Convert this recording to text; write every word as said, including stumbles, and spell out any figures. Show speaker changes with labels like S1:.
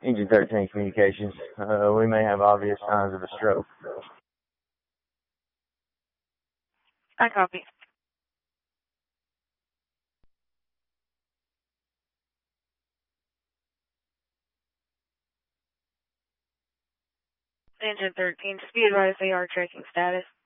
S1: Engine thirteen communications. Uh, we may have obvious signs of a stroke.
S2: I copy. Engine thirteen, just be advised they are checking status.